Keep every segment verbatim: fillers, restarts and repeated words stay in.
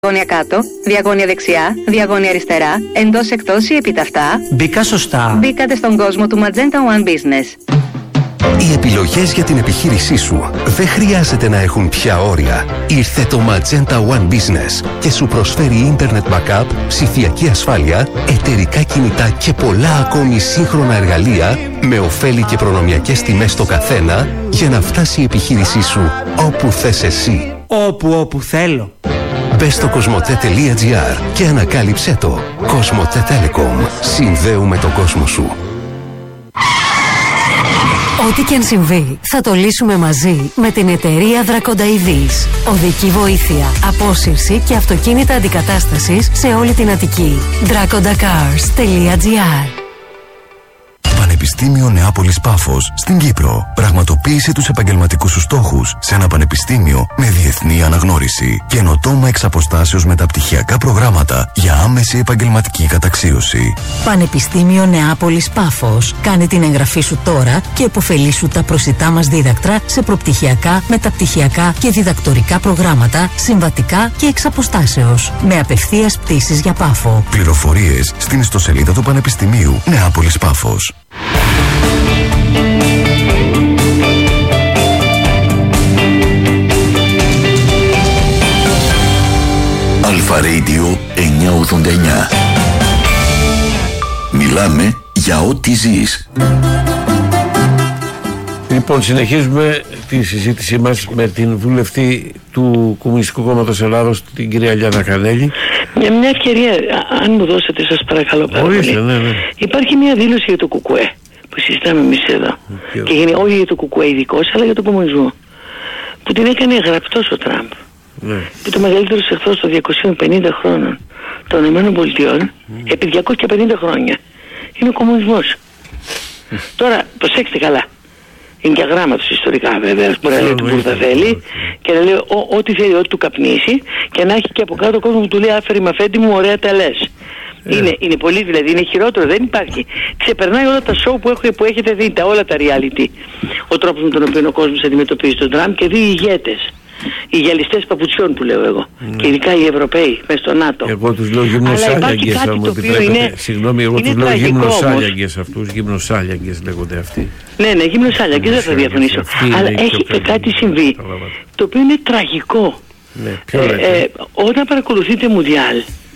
Διαγώνια κάτω, διαγώνια δεξιά, διαγώνια αριστερά, εντός εκτός ή επιταυτά. Μπήκα σωστά. Μπήκατε στον κόσμο του Magenta One Business. Οι επιλογές για την επιχείρησή σου δεν χρειάζεται να έχουν πια όρια. Ήρθε το Magenta One Business και σου προσφέρει Internet Backup, ψηφιακή ασφάλεια, εταιρικά κινητά και πολλά ακόμη σύγχρονα εργαλεία με ωφέλη και προνομιακές τιμές στο καθένα για να φτάσει η επιχείρησή σου όπου θες εσύ. Όπου όπου θέλω. Μπες στο κοσμοτέ τελεία τζι άρ και ανακάλυψέ το. Κοσμοτέ Telecom. Συνδέουμε τον κόσμο σου. Ό,τι και αν συμβεί, θα το λύσουμε μαζί με την εταιρεία Δρακονταειδής. Οδική βοήθεια, απόσυρση και αυτοκίνητα αντικατάστασης σε όλη την Αττική. δράκοντακάρς τελεία τζι άρ. Πανεπιστήμιο Νεάπολης Πάφος στην Κύπρο. Πραγματοποίησε τους επαγγελματικούς σου στόχους σε ένα πανεπιστήμιο με διεθνή αναγνώριση. Καινοτόμα εξ αποστάσεως μεταπτυχιακά προγράμματα για άμεση επαγγελματική καταξίωση. Πανεπιστήμιο Νεάπολης Πάφος. Κάνε την εγγραφή σου τώρα και επωφελήσου τα προσιτά μας δίδακτρα σε προπτυχιακά, μεταπτυχιακά και διδακτορικά προγράμματα, συμβατικά και εξ αποστάσεως. Με απευθείας πτήσεις για Πάφο. Πληροφορίες στην ιστοσελίδα του Πανεπιστημίου Νεάπολης Πάφος. Αλφα Radio εννιακόσια ογδόντα εννιά. Μιλάμε για ό,τι ζεις. Λοιπόν, συνεχίζουμε τη συζήτησή μας με την βουλευτή του Κομμουνιστικού Κόμματος Ελλάδος, την κυρία Λιάννα Κανέλη. Για μια ευκαιρία, αν μου δώσετε, σας παρακαλώ πάρα πολύ. Ναι, ναι. Υπάρχει μια δήλωση για το Κουκουέ που συζητάμε εμείς εδώ. Και, και γίνει όχι για το Κουκουέ ειδικός, αλλά για τον κομμουνισμό. Που την έκανε γραπτός ο Τραμπ. Ναι. Που το μεγαλύτερο εχθρός των διακοσίων πενήντα χρόνων των ΗΠΑ, mm. επί διακόσια πενήντα χρόνια, είναι ο κομμουνισμός. Mm. Τώρα, προσέξτε καλά. Είναι και αγράμματος ιστορικά βέβαια. Μπορεί να λέει του που θα θέλει και να λέει ό, ό,τι θέλει, ό,τι του καπνίσει και να έχει και από κάτω κόσμο που του λέει άφερη μαφέντη μου, ωραία τα λες. Yeah. Είναι, είναι πολύ δηλαδή, είναι χειρότερο, δεν υπάρχει. Ξεπερνάει όλα τα show που, έχω, που έχετε δει, τα, όλα τα reality. Ο τρόπος με τον οποίο ο κόσμος αντιμετωπίζει τον Τραμπ και δύο ηγέτες. Οι γυαλιστές παπουτσιών που λέω εγώ. Mm. Και ειδικά οι Ευρωπαίοι μέσα στο ΝΑΤΟ. Εγώ τους λέω γυμνοσάλιαγκες, αν μου επιτρέπετε. Συγγνώμη, εγώ τους λέω γυμνοσάλιαγκες αυτούς. Γυμνοσάλιαγκες λέγονται αυτοί. Ναι, ναι, γυμνοσάλιαγκες, δεν θα διαφωνήσω. Αλλά έχει και κάτι συμβεί, το οποίο είναι τραγικό. Ναι, ποιο ε, ε, όταν παρακολουθείτε Μουντιάλ,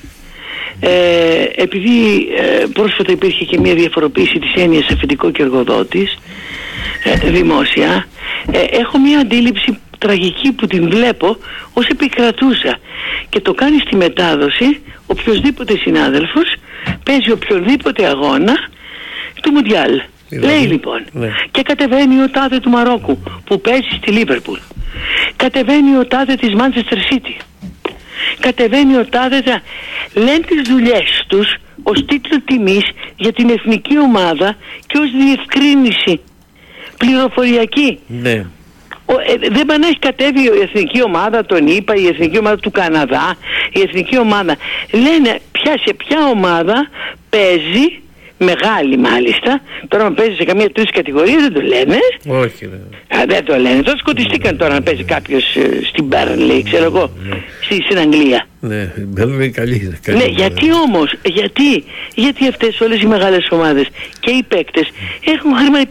ε, επειδή ε, πρόσφατα υπήρχε και μια διαφοροποίηση της έννοιας αφεντικό και εργοδότης, ε, δημόσια, ε, έχω μια αντίληψη τραγική που την βλέπω ως επικρατούσα και το κάνει στη μετάδοση οποιοσδήποτε συνάδελφος παίζει οποιοδήποτε αγώνα του Μουντιάλ. Δηλαδή, λέει λοιπόν, ναι. Και κατεβαίνει ο τάδε του Μαρόκου που παίζει στη Λίβερπουλ, κατεβαίνει ο τάδε της Μάντσεστερ Σίτι, κατεβαίνει ο τάδε τα... λένε τις δουλειές τους ως τίτλο τιμής για την εθνική ομάδα και ως διευκρίνηση πληροφοριακή. Ναι. Ο, ε, δεν πάνε να έχει κατέβει η εθνική ομάδα των ΗΠΑ, η εθνική ομάδα του Καναδά, η εθνική ομάδα. Λένε ποια σε ποια ομάδα παίζει, μεγάλη μάλιστα. Τώρα παίζει σε καμία τρίτη κατηγορία δεν το λένε. Όχι, ναι. Α, δεν το λένε. Τώρα σκοτιστήκαν τώρα να παίζει κάποιος ε, στην Burnley, ξέρω εγώ, ναι. στη, στην Αγγλία. Ναι, η Burnley καλή, καλή. Ναι, γιατί όμως, γιατί, γιατί αυτές όλες οι μεγάλες ομάδες και οι παίκτες έχουν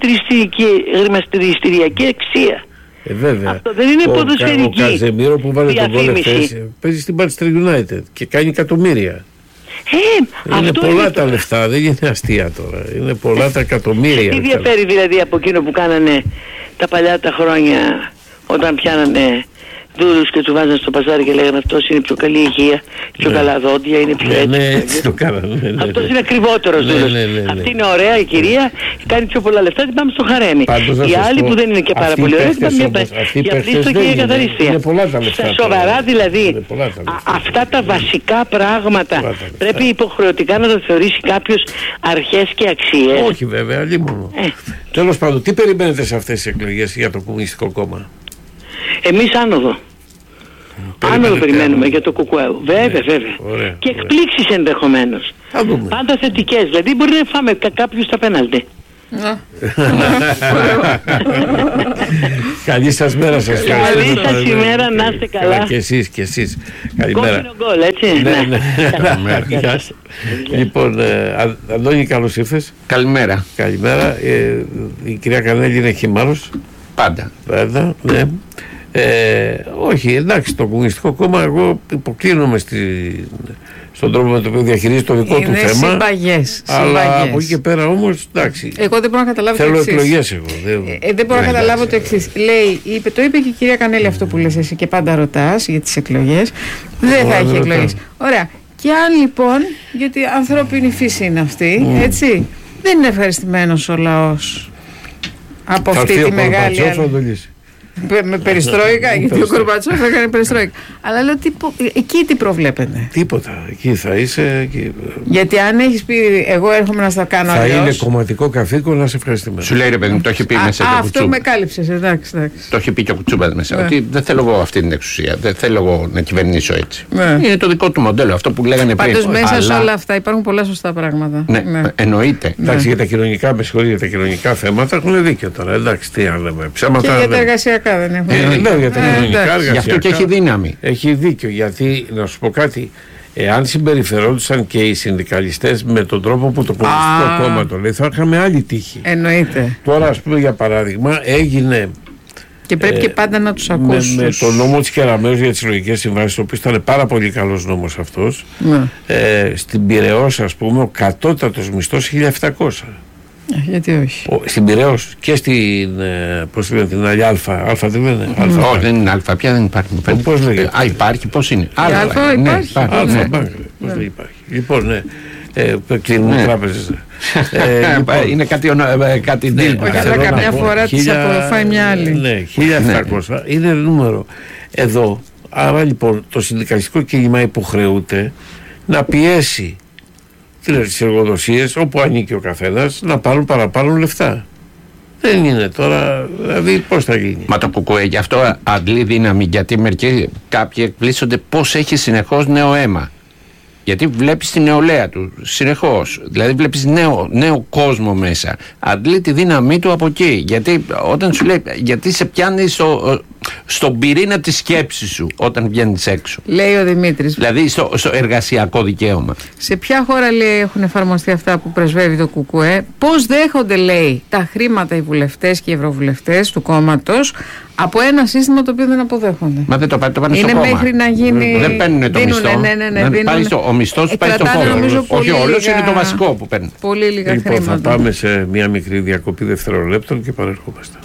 χρηματιστηριακή αξία. Ε, βέβαια. Αυτό δεν είναι ποδοσφαιρική. Ο Καζεμίρο που βάλε τον γκολ εχθές παίζει στην Manchester United και κάνει εκατομμύρια. Ε, είναι αυτό πολλά είναι τα το... λεφτά, δεν είναι αστεία τώρα. Είναι πολλά τα εκατομμύρια. Τι διαφέρει δηλαδή από εκείνο που κάνανε τα παλιά τα χρόνια όταν πιάνανε δούλους και του βάζανε στο παζάρι και λέγανε αυτός είναι πιο καλή υγεία, πιο ναι. καλά δόντια, είναι πιο έτσι. Ναι, έτσι το κάνανε. Ναι, ναι, αυτός ναι. είναι ακριβότερος ναι, δούλος. Ναι, ναι, ναι, ναι. Αυτή είναι ωραία η κυρία, κάνει πιο πολλά λεφτά, την πάμε στο χαρέμι. Οι άλλοι που δεν είναι και πάρα πολύ ωραία, την πάμε για πλήστο και για καθαρίστια. Είναι πολλά τα λεφτά. Σοβαρά δηλαδή, αυτά τα βασικά πράγματα πρέπει υποχρεωτικά να τα θεωρήσει κάποιος αρχές και αξίες. Όχι βέβαια, αλλή μόνο. Τέλος πάντων, τι περιμένετε σε αυτές τις εκλογές για το Κομμουνιστικό Κόμμα? Εμείς άνοδο. Περιμένετε άνοδο περιμένουμε άνοδο. για το Κουκουέου. Βέβαια, ναι, βέβαια. Ωραία, και ωραία. εκπλήξεις ενδεχομένως. Πάντα θετικές. Δηλαδή μπορεί να φάμε κα- κάποιους στα πέναλτι. Καλή σας μέρα σας. Καλή σας ημέρα, να είστε καλά. Και εσείς και εσείς. Καλημέρα. Κόκκινο γκολ, έτσι. Ναι, ναι. Γεια σας. Λοιπόν, Αντώνη, καλώς ήρθες. Καλημέρα. Καλημέρα. Η κυρία Κανέλη είναι χυμάρος. Πάντα. Πάντα, ναι. Ε, όχι, εντάξει, το Κομμουνιστικό Κόμμα, εγώ υποκλίνομαι στη, στον τρόπο με τον οποίο διαχειρίζει το δικό είναι του θέμα. Είναι συμπαγές. Αλλά από εκεί και πέρα όμως, εντάξει. Εγώ δεν μπορώ να καταλάβω θέλω το εξής. Θέλω εκλογές εγώ. Δεν, ε, δεν μπορώ ναι, να καταλάβω εντάξει. το εξής. Λέει, είπε, το είπε και η κυρία Κανέλη αυτό που λες εσύ και πάντα ρωτάς για τις εκλογές. Δεν θα έχει εκλογές. Ωραία. Και αν λοιπόν, γιατί ανθρώπινη φύση είναι αυτή, mm. έτσι, δεν είναι ευχαριστημένος ο λαός από θα αυτή τη μεγάλη. Με περιστρόικα, γιατί ο Κορμπατσόφ έκανε περιστρόικα. Αλλά λέω, τι, εκεί τι προβλέπετε? Τίποτα. Εκεί θα είσαι. Εκεί... Γιατί αν έχεις πει, εγώ έρχομαι να στα κάνω αλλιώς. Θα είναι κομματικό καθήκον να σε ευχαριστούμε. Σου λέει ρε παιδί μου, το έχει πει μέσα α, και ο αυτό Κουτσούμπας. με κάλυψες, εντάξει, εντάξει. Το έχει πει και ο Κουτσούμπας μέσα. Ναι. Ότι δεν θέλω εγώ αυτή την εξουσία. Δεν θέλω εγώ να κυβερνήσω έτσι. Ναι. Είναι το δικό του μοντέλο. Αυτό που λέγανε πριν. Πάντως μέσα αλλά... σε όλα αυτά υπάρχουν πολλά σωστά πράγματα. Ναι, ναι. εννοείται. Εντάξει, ναι. για τα κοινωνικά, με συγχωρείτε, για τα κοινωνικά θέματα έχουν δίκιο τώρα. Εντάξει, τι άλλο λέμε. Ψέματα. Και για τα εργασιακά δεν έχουν. Λέω για τα κοινωνικά εργασιακά. Γι' αυτό και έχει δύναμη. Έχει δίκιο, γιατί να σου πω κάτι. Εάν συμπεριφερόντουσαν και οι συνδικαλιστές με τον τρόπο που το Κομμουνιστικό Κόμμα το λέει, θα είχαμε άλλη τύχη. Εννοείται. Τώρα, ας πούμε, για παράδειγμα, έγινε. Και πρέπει ε, και πάντα να τους ακούσεις. Με, με το νόμο της Κεραμέως για τις συλλογικές συμβάσεις, ο οποίος ήταν πάρα πολύ καλός νόμος αυτός. Ναι. Ε, στην Πειραιώς, ας πούμε, ο κατώτατος μισθός χίλια επτακόσια. Γιατί όχι. Ο, στην Πειραιώς και στην. Ε, πώς λένε, την άλλη Αλφα. Αλφα δεν είναι. Mm. Αλφα, όχι, δεν είναι Αλφα, πια δεν υπάρχει. Πώς λέγεται. Α, υπάρχει, πώς είναι. Αλφα, Αλφα υπάρχει. Ναι, υπάρχει. Αλφα, ναι. Μπάνκ, πώς δεν υπάρχει. Λοιπόν, ναι. Ε, κλείνουν ναι. τράπεζες. ε, λοιπόν, είναι κάτι, ε, κάτι ναι, δίλημα. Όχι, αλλά καμιά φορά τις απορροφάει μια άλλη. Ναι, χίλια επτακόσια ναι. είναι νούμερο. Εδώ, άρα λοιπόν το συνδικαλιστικό κίνημα υποχρεούται να πιέσει τις εργοδοσίες όπου ανήκει ο καθένας να πάρουν παραπάνω λεφτά. Δεν είναι τώρα, δηλαδή πώς θα γίνει. Μα το κουκουέ γι' αυτό αντλεί δύναμη, γιατί μερικοί κάποιοι εκπλήσονται πώς έχει συνεχώς νέο αίμα. Γιατί βλέπεις τη νεολαία του συνεχώς. Δηλαδή βλέπεις νέο, νέο κόσμο μέσα. Αντλεί τη δύναμή του από εκεί. Γιατί όταν σου λέει, γιατί σε πιάνει στο, στον πυρήνα της σκέψης σου όταν βγαίνεις έξω. Λέει ο Δημήτρης. Δηλαδή στο, στο εργασιακό δικαίωμα. Σε ποια χώρα, λέει, έχουν εφαρμοστεί αυτά που πρεσβεύει το κουκουέ? Πώς δέχονται, λέει, τα χρήματα οι βουλευτές και οι ευρωβουλευτές του κόμματος από ένα σύστημα το οποίο δεν αποδέχονται? Μα δεν το πάνε, το πάνε είναι στο κόμμα. Μέχρι να γίνει. Δεν παίρνουν το δίνουνε, μισθό. Ναι, ναι, ναι, δεν πάει στο, ο μισθός ε, πάει στο κόμμα. Όχι όλος, είναι το βασικό που παίρνουν. Πολύ λίγα λοιπόν, χρήματα. Θα πάμε σε μια μικρή διακοπή δευτερολέπτων και παρερχόμαστε.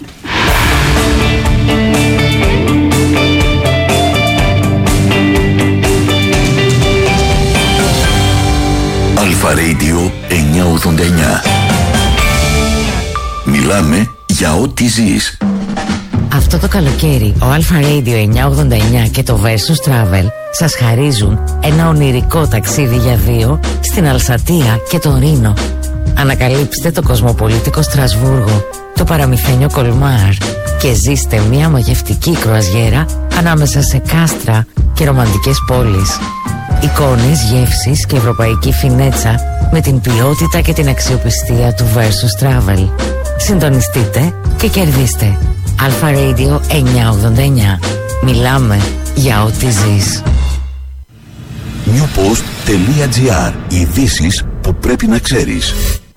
Αλφα Radio εννιακόσια ογδόντα εννιά. Μιλάμε για ό,τι ζεις. Αυτό το καλοκαίρι ο Alpha Radio εννιακόσια ογδόντα εννιά και το Versus Travel σας χαρίζουν ένα ονειρικό ταξίδι για δύο στην Αλσατία και το Ρήνο. Ανακαλύψτε το κοσμοπολίτικο Στρασβούργο, το παραμυθένιο Κολμάρ και ζήστε μια μαγευτική κρουαζιέρα ανάμεσα σε κάστρα και ρομαντικές πόλεις. Εικόνες, γεύσεις και ευρωπαϊκή φινέτσα με την ποιότητα και την αξιοπιστία του Versus Travel. Συντονιστείτε και κερδίστε. Alpha Radio εννιακόσια ογδόντα εννιά. Μιλάμε για ό,τι ζεις. newpost.gr. Ειδήσεις που πρέπει να ξέρεις.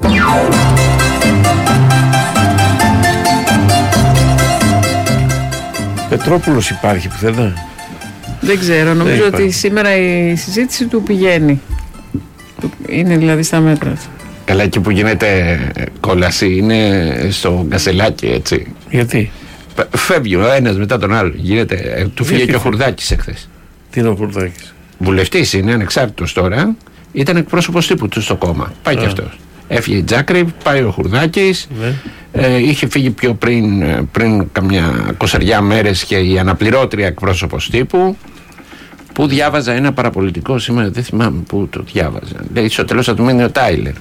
Πετρόπουλος υπάρχει πουθενά? Δεν ξέρω, νομίζω ότι σήμερα η συζήτηση του πηγαίνει. Είναι δηλαδή στα μέτρα του. Καλά, εκεί που γίνεται κόλαση είναι στο Γκασελάκι, έτσι. Γιατί? Φεύγει ο ένας μετά τον άλλο. Γίνεται, του φύγε και ο Χουρδάκης εχθές. Τι είναι ο Χουρδάκης? Βουλευτής είναι, ανεξάρτητος τώρα. Ήταν εκπρόσωπος τύπου του στο κόμμα. Πάει και αυτός. Έφυγε η Τζάκρη, πάει ο Χουρδάκης. Ναι. Ε, είχε φύγει πιο πριν, πριν καμιά κοσαριά μέρες και η αναπληρώτρια εκπρόσωπος τύπου, που διάβαζα ένα παραπολιτικό σήμερα, δεν θυμάμαι πού το διάβαζα. Λέει, στο τέλος θα του μένει ο Τάιλερ.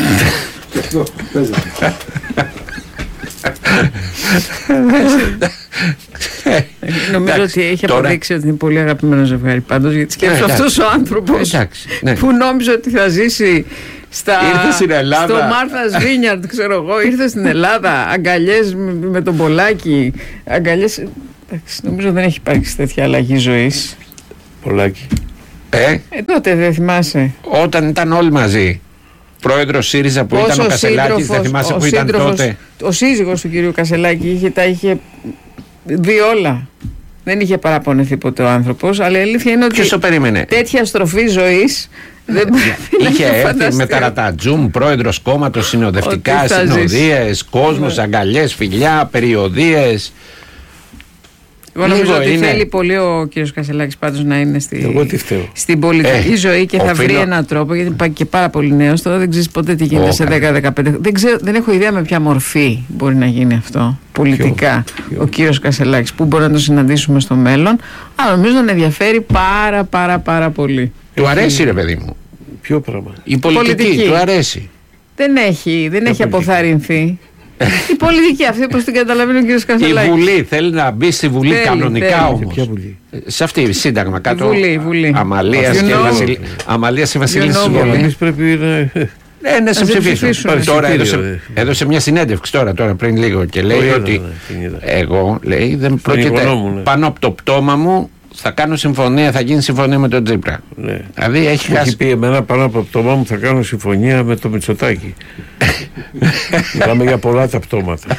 Νομίζω ότι έχει αποδείξει ότι είναι πολύ αγαπημένο ζευγάρι πάντως, γιατί σκέφτομαι αυτός ο άνθρωπος που νόμιζε ότι θα ζήσει στα, ήρθε στην Ελλάδα. Στο Martha's Vineyard, ξέρω εγώ, ήρθε στην Ελλάδα. Αγκαλιές με, με τον Πολάκη. Αγκαλιές. Εντάξει, νομίζω δεν έχει υπάρξει τέτοια αλλαγή ζωής. Πολάκη. Ε? ε, τότε δεν θυμάσαι. Όταν ήταν όλοι μαζί. Πρόεδρος ΣΥΡΙΖΑ που Όσο ήταν ο Κασελάκης, δεν θυμάσαι που ήταν τότε. Ο σύζυγος του κυρίου Κασελάκη είχε, τα είχε δει όλα. Δεν είχε παραπονεθεί ποτέ ο άνθρωπος, αλλά η αλήθεια είναι ότι. Ποιος το περίμενε? Τέτοια στροφή ζωής δεν είχε έρθει με ταρατατζούμ, πρόεδρος κόμματος, συνοδευτικά, συνοδείες, κόσμος, ναι. αγκαλιές, φιλιά, περιοδίες. Εγώ νομίζω ότι είναι. Θέλει πολύ ο κύριος Κασελάκης πάντως να είναι στη, στην πολιτική ε, ζωή και θα οφείλω... βρει έναν τρόπο, γιατί πάει και πάρα πολύ νέος. Τώρα δεν ξέρεις ποτέ τι γίνεται oh, σε δέκα δεκαπέντε. Δεν, δεν έχω ιδέα με ποια μορφή μπορεί να γίνει αυτό πολιτικά ποιο, ποιο. ο κύριος Κασελάκης, που μπορεί να το συναντήσουμε στο μέλλον. Αλλά νομίζω να ενδιαφέρει πάρα πάρα πάρα πολύ. Του αρέσει ρε παιδί μου. Ποιο πράγμα? Η πολιτική, πολιτική. του αρέσει. Δεν έχει, δεν έχει αποθαρρυνθεί. Η πολιτική αυτή, όπως την καταλαβαίνει ο κύριος Κασελάκης. Η Βουλή θέλει να μπει στη Βουλή θέλει, κανονικά όμως. Σε αυτή η Σύνταγμα κάτω. Βουλή, Βουλή. Αμαλίας και Βασιλ... Αμαλίας και Βασιλίσσης του Βουλή. Εμείς πρέπει να. Ε, να σε ψηφίσουν. Τώρα έδωσε, έδωσε μια συνέντευξη τώρα, τώρα πριν λίγο και λέει oh, ότι είδα, εγώ λέει δεν πρόκειται ναι. πάνω από το πτώμα μου. Θα κάνω συμφωνία, θα γίνει συμφωνία με τον Τσίπρα. Ναι. Δηλαδή έχει χάσει. Έχει πει εμένα πάνω από το πτώμα μου θα κάνω συμφωνία με το Μητσοτάκη. Μιλάμε για πολλά τα πτώματα.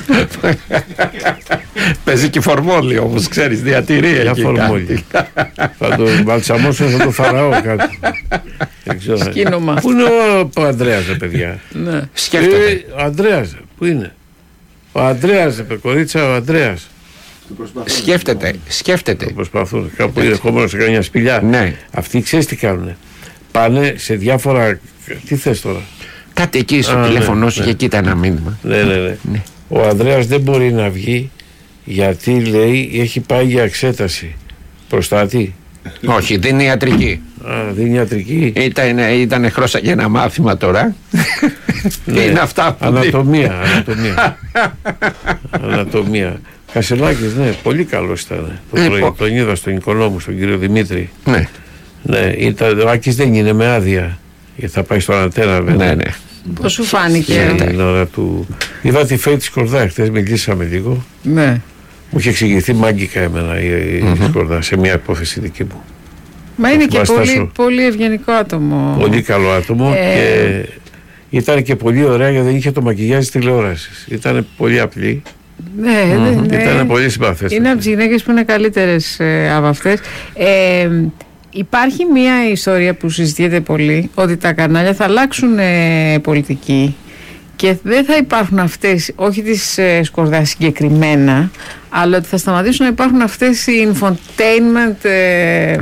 Παίζει και φορμόλι όμως, ξέρεις, διατηρεί. Για φορμόλι. Θα το βαλσαμώσω, θα το φαραώ κάτω. Σκήνομα. Πού είναι ο Ανδρέας, παιδιά? Ναι. Σκέφτεται. Ο Ανδρέας, πού είναι? Ο Ανδρέας, κορίτσα, ο Ανδρέας. Σκέφτεται, σκέφτεται. Το προσπαθούν. Κάπου είναι χωμένο σε καμιά σπηλιά. Ναι. Αυτοί ξέρεις τι κάνουνε? Πάνε σε διάφορα. Τι θες τώρα? Κάτι εκεί στο τηλέφωνο σου ναι. και κοίτα ένα μήνυμα. Ναι, ναι, ναι. ναι. Ο Ανδρέας δεν μπορεί να βγει γιατί λέει έχει πάει για εξέταση. Προστάτη. Όχι, δίνει ιατρική. Α, δίνει ιατρική. Ήταν, ήταν χρώσα για ένα μάθημα τώρα. Ναι. Είναι αυτά που Ανατομία. Ανατομία. Ανατομία. Κασελάκης, ναι, πολύ καλός ήταν. Το πρωί, λοιπόν. Τον είδα στον Οικονόμου, στον κύριο Δημήτρη. Ναι. Ναι, ήταν, ο Άκης δεν είναι με άδεια. Γιατί θα πάει στο Ανατένα, βέβαια. Ναι, ναι. Πώς σου φάνηκε? Ναι, την ώρα του. Είδα τη Φέη τη Σκορδά, χθες μιλήσαμε λίγο. Ναι. Μου είχε εξηγηθεί μάγκικα εμένα η, mm-hmm. η Σκορδά σε μια υπόθεση δική μου. Μα είναι και πολύ, πολύ ευγενικό άτομο. Πολύ καλό άτομο ε... και ήταν και πολύ ωραία γιατί δεν είχε το μακιγιάζ τηλεόρασης. Ήταν πολύ απλή. Ναι, mm-hmm. ναι. Ήταν πολύ συμπαθές. Είναι από τις γυναίκες που είναι καλύτερες ε, από αυτές. Ε, υπάρχει μια ιστορία που συζητιέται πολύ, ότι τα κανάλια θα αλλάξουν ε, πολιτική και δεν θα υπάρχουν αυτές, όχι τις ε, Σκορδάς συγκεκριμένα, αλλά ότι θα σταματήσουν να υπάρχουν αυτές οι infotainment ε,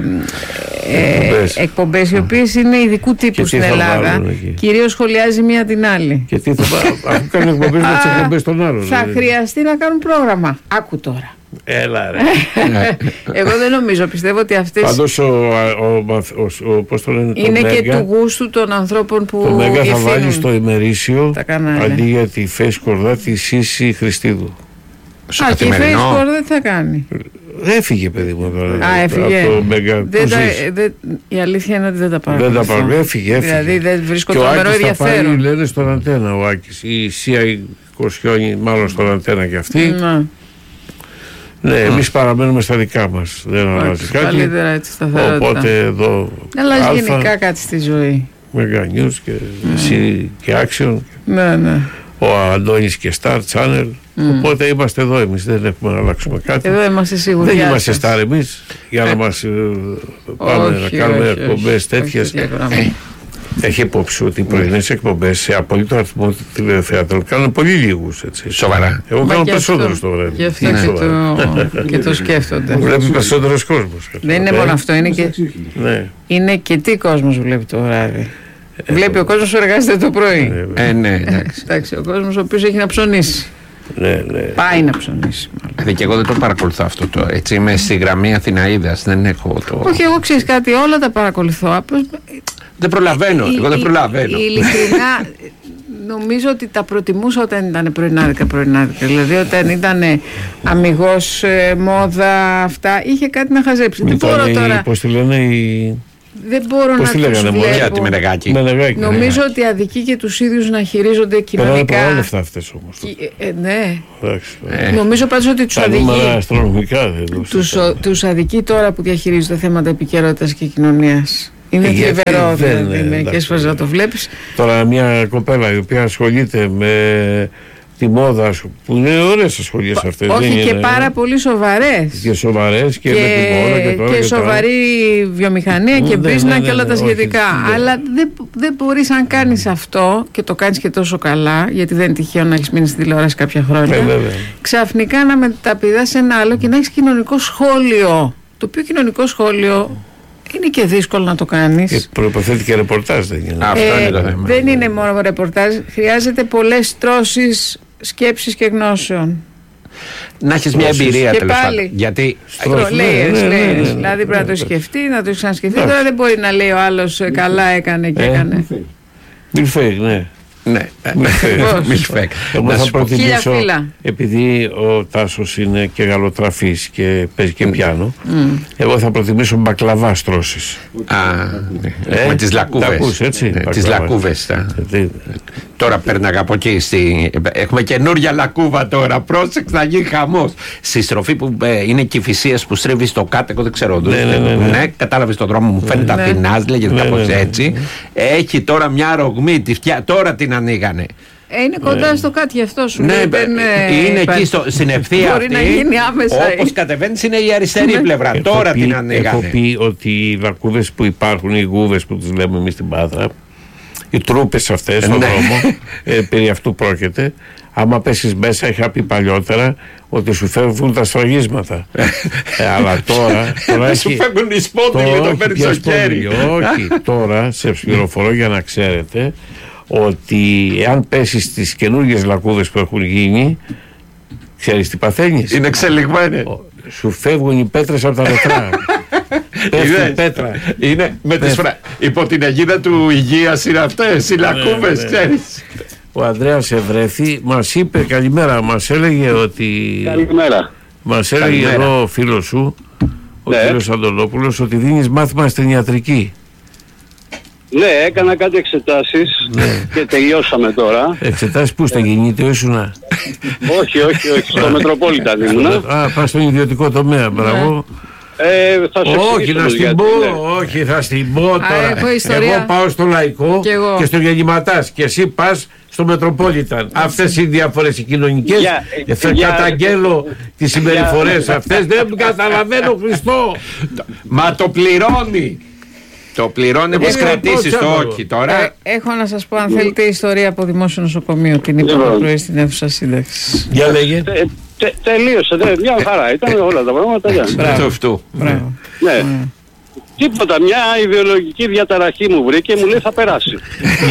ε, εκπομπές, οι οποίες είναι ειδικού τύπου στην Ελλάδα. Κυρίως σχολιάζει μία την άλλη. Και τι θα αφού κάνουν εκπομπές με τις εκπομπές των άλλων. Θα χρειαστεί να κάνουν πρόγραμμα. Άκου τώρα. Έλα ρε. Εγώ δεν νομίζω, πιστεύω ότι αυτές. Πάντως ο, ο, ο, ο, πώς το λένε, είναι το και Μέγα, του γούστου των ανθρώπων που. Το Μέγα θα βάλει στο ημερήσιο αντί για τη Φέη Σκορδά τη Σύση Χριστίδου. Α, και η Φέη Σκορδά τι θα κάνει? Έφυγε, παιδί μου. Α, έφυγε. Το Μέγα, δεν τα, δε, η αλήθεια είναι ότι δεν τα παρακολουθώ. Δεν τα παρακολουθώ. Έφυγε, έφυγε. Δηλαδή δεν βρίσκω τρομερό ενδιαφέρον. Και ο Άκης λένε στον Αντένα ο Άκης. Η Σία η Κοσιόνη μάλλον στον Αντένα και αυτή. Να. Ναι, εμείς παραμένουμε στα δικά μας. Δεν αλλάζει κάτι. Καλύτερα έτσι, σταθερότητα. Οπότε εδώ. Αλλάζει γενικά κάτι στη ζωή. Μέγα News και mm. και Action. Ναι, ναι. Ο Αντώνης και Star Channel. Mm. Οπότε είμαστε εδώ εμείς. Δεν έχουμε να αλλάξουμε κάτι. Εδώ είμαστε σίγουροι. Δεν είμαστε Star εμείς για να μας πάμε όχι, να κάνουμε όχι, εκπομπές τέτοιες. Έχει υπόψη ότι οι πρωινές εκπομπές σε απολύτω αριθμό τηλεθεάτρων κάνουν πολύ λίγους. Σοβαρά. Εγώ κάνω περισσότερο στο βράδυ. Γι' αυτό και, το, και το σκέφτονται. Βλέπει περισσότερος κόσμος. Δεν είναι μόνο αυτό. Είναι και, ναι. είναι και τι κόσμος βλέπει το βράδυ. Ε, βλέπει ο κόσμος που εργάζεται το πρωί. Ε, ναι, εντάξει. εντάξει. Ο κόσμος ο οποίος έχει να ψωνίσει. Ναι, ναι. Πάει να ψωνίσει. Δηλαδή και εγώ δεν το παρακολουθώ αυτό το. Έτσι είμαι στη γραμμή Αθηναίδας. Δεν έχω το. Όχι, εγώ ξέρεις κάτι, όλα τα παρακολουθώ. Δεν προλαβαίνω. Η, εγώ δεν προλαβαίνω. Η, ειλικρινά, νομίζω ότι τα προτιμούσα όταν ήταν πρωινάδικα, πρωινάδικα. Δηλαδή όταν ήταν αμιγώς, ε, μόδα, αυτά, είχε κάτι να χαζέψει. Τι μπορώ τώρα. Πώς τη λένε, η. δεν μπορώ Πώς να τους βλέπω. Για τη Μενεγάκη. Μενεγάκη. Νομίζω ότι αδικεί και τους ίδιους να χειρίζονται κοινωνικά. Περάνε πολλά λεφτά αυτές όμως. Ε, ε, ναι. Εντάξει, ε. Νομίζω πάντως ότι τους τα αδικεί. νούμερα αστρονομικά Τους, τους αδικεί τώρα που διαχειρίζονται θέματα επικαιρότητας και κοινωνίας. Είναι θλιβερό δηλαδή. Μερικές φορές να το βλέπεις. Τώρα μια κοπέλα η οποία ασχολείται με τη μόδα σου, που είναι ωραίες ασχολίες αυτές. Όχι, δεν και είναι, πάρα πολύ σοβαρές. Και σοβαρές και, και με τη μόδα και τώρα. Και, και σοβαρή τώρα. βιομηχανία και ναι, μπίζνα ναι, ναι, και όλα ναι, τα σχετικά. όχι, Αλλά δεν, δεν μπορείς αν κάνεις αυτό και το κάνεις και τόσο καλά, γιατί δεν είναι τυχαίο να έχεις μείνει στη τηλεόραση κάποια χρόνια. Ε, ξαφνικά να μεταπηδάς σε ένα άλλο και να έχεις κοινωνικό σχόλιο. Το οποίο κοινωνικό σχόλιο είναι και δύσκολο να το κάνεις. Και προϋποθέτει και ρεπορτάζ, δεν είναι. Αυτό ε, είναι το θέμα. Δεν είναι μόνο ρεπορτάζ. Χρειάζεται πολλές τρώσεις σκέψης και γνώσεων. Να έχεις μια εμπειρία τέλος πάντων. Γιατί. Το λέει, δηλαδή πρέπει να το σκεφτεί, να το ξανασκεφτεί. Τώρα δεν μπορεί να λέει ο άλλος καλά έκανε και έκανε. Μιλφέγ, ναι. Ναι, Μιλφέγ. Εγώ θα προτιμήσω, επειδή ο Τάσος είναι και γαλοτραφής και παίζει και πιάνο, εγώ θα προτιμήσω μπακλαβά στρώσεις. Α, με τις λακκούβες. Τις λακκούβες. Τώρα πέρναγα από εκεί. Έχουμε καινούρια λακκούβα τώρα. Πρόσεξε, θα γίνει χαμός. Στη στροφή που είναι Κηφισίας που στρίβει στο κάτω, δεν ξέρω. Ναι, κατάλαβες τον δρόμο, μου φαίνεται Αθηνάς, λέγεται κάπως έτσι. Έχει τώρα μια ρογμή, τώρα την ανοίγανε. Ε, είναι κοντά στο κάτι αυτό σου. Ναι, δεν, είναι εκεί στο, στην ευθεία αυτή. Μπορεί να γίνει άμεσα. Όπως κατεβαίνεις είναι η αριστερή ναι. πλευρά. Έχω τώρα πει, την ανοίγανε. Έχω πει ότι οι λακκούδες που υπάρχουν, οι γούβες που τις λέμε εμείς στην Πάτρα, οι τρούπες αυτές στον ναι. δρόμο, ε, περί αυτού πρόκειται. Άμα πέσεις μέσα, είχα πει παλιότερα ότι σου φεύγουν τα σφραγίσματα. ε, αλλά τώρα. τώρα σου φεύγουν οι σπόνδυλοι όταν παίρνεις το χέρι. Όχι, τώρα σε πληροφορώ για να ξέρετε ότι εάν πέσεις στις καινούργιες λακκούδες που έχουν γίνει, ξέρεις τι παθαίνεις. Είναι εξελιγμένοι. Σου φεύγουν οι πέτρες από τα νεκρά. Πέφτει πέτρα. Είναι με τις φρα... υπό την αιγίδα του υγείας είναι αυτές οι λακκούβες, ξέρεις. Ο Ανδρέας Ευρέθη μας είπε καλημέρα, μας έλεγε ότι. Καλημέρα. Μας έλεγε καλημέρα. Εδώ ο φίλος σου, ο ναι. κύριος Αντωνόπουλος, ότι δίνεις μάθημα στην ιατρική. Ναι, έκανα κάτι εξετάσεις ναι. και τελειώσαμε τώρα. Εξετάσεις πού, στα γεννήτιο ήσουνα? όχι, όχι, όχι, στο Μετροπόλιταν ήμουνα. Α, πας στον ιδιωτικό τομέα, μπράβο. Ε, θα όχι, να στην πω, ναι. όχι, θα στην πω τώρα. Α, εγώ πάω στο Λαϊκό και, και στο Γεννηματάς και εσύ πας στο Μετροπόλιταν. Αυτές οι διαφορές οι κοινωνικές, για, θα για, καταγγέλω για, τις συμπεριφορές αυτές, δεν καταλαβαίνω Χριστό. Μα το πληρώνει. Το πληρώνει όπως κρατήσεις το όχι τώρα. Ε, έχω να σας πω αν θέλετε ιστορία από δημόσιο νοσοκομείο. Την είπα το πρωί στην αίθουσα σύνταξης. Για λέγε. Τε, τε, τελείωσε, τε, μια χαρά ήταν όλα τα πράγματα. Μπράβο αυτού. Ναι. Τίποτα, μια ιδεολογική διαταραχή μου βρήκε και μου λέει θα περάσει.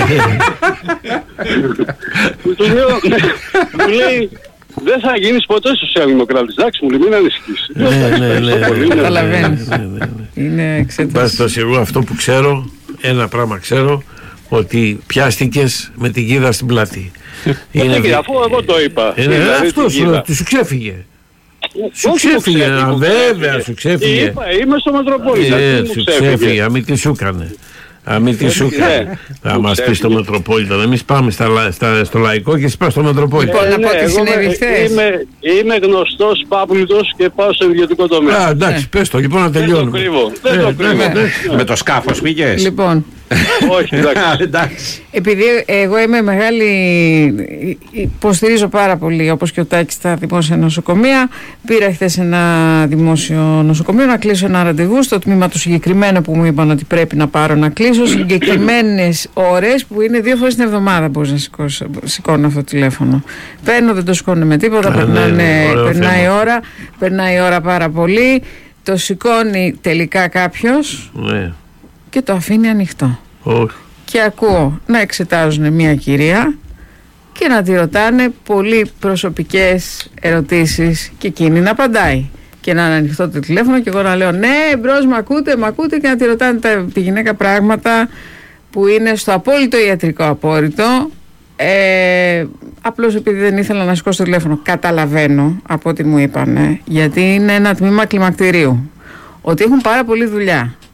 Μου λέει δεν θα γίνεις ποτέ σοσιαλδημοκράτης. Εντάξει, μου λέει μην ανησυχείς. Ναι, ναι, ναι. Καταλαβαίνεις. Είναι εξέταση. Πας εγώ αυτό που ξέρω, ένα πράγμα ξέρω, ότι πιάστηκες με την γίδα στην πλάτη. Αφού εγώ το είπα. Αυτό σου ξέφυγε. Σου ξέφυγε, βέβαια σου ξέφυγε. Είμαι στο Μετροπόλιτα. Σου ξέφυγε, αμή τι σου έκανε. Αμή τι σου έκανε. Θα μας πει στο Μετροπόλιτα. Εμείς πάμε στο Λαϊκό και εσύ πας στο Μετροπόλιτα. Λοιπόν, να πω τι συνέβη χθες. Είμαι γνωστός πάπλητος και πάω στο ιδιωτικό τομέα. Α, εντάξει, πες το λοιπόν να τελειώνουμε. Δεν το κρύβω. Με το σκάφος πήγες? Λοιπόν. Όχι, εντάξει. Επειδή εγώ είμαι μεγάλη, υποστηρίζω πάρα πολύ όπως και ο Τάκης τα δημόσια νοσοκομεία. Πήρα χθες ένα δημόσιο νοσοκομείο να κλείσω ένα ραντεβού στο τμήμα το συγκεκριμένο που μου είπαν ότι πρέπει να πάρω να κλείσω συγκεκριμένες ώρες που είναι δύο φορές την εβδομάδα μπορείς να σηκώσεις, σηκώνω αυτό το τηλέφωνο. Παίρνω, δεν το σηκώνω με τίποτα, περνάνε, περνάει η ώρα, περνάει η ώρα πάρα πολύ, το σηκώνει τελικά κάποιος. Ναι. Και το αφήνει ανοιχτό. Όχι. Και ακούω να εξετάζουν μια κυρία και να τη ρωτάνε πολύ προσωπικές ερωτήσεις και εκείνη να απαντάει. Και να είναι ανοιχτό το τηλέφωνο και εγώ να λέω ναι, μπρος, μ' ακούτε, μ' ακούτε, και να τη ρωτάνε τα, τη γυναίκα πράγματα που είναι στο απόλυτο ιατρικό απόρριτο. Ε, απλώς επειδή δεν ήθελα να σηκώσω το τηλέφωνο. Καταλαβαίνω από ό,τι μου είπανε, γιατί είναι ένα τμήμα κλιμακτηρίου, ότι έχουν πάρα πολλή δουλειά.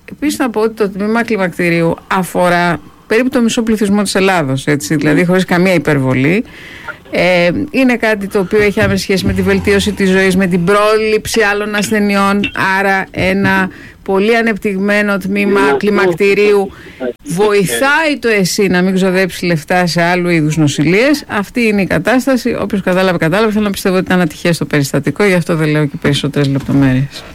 Επίσης να πω ότι το τμήμα κλιμακτηρίου αφορά περίπου το μισό πληθυσμό της Ελλάδος, έτσι, δηλαδή χωρίς καμία υπερβολή. Ε, είναι κάτι το οποίο έχει άμεση σχέση με τη βελτίωση της ζωής, με την πρόληψη άλλων ασθενειών, άρα ένα πολύ ανεπτυγμένο τμήμα κλιμακτηρίου βοηθάει το ΕΣΥ να μην ξοδέψει λεφτά σε άλλου είδους νοσηλείες. Αυτή είναι η κατάσταση. Όποιος κατάλαβε, κατάλαβε. Θέλω να πιστεύω ότι ήταν ατυχές το περιστατικό, γι' αυτό δεν λέω και περισσότερες λεπτομέρειες.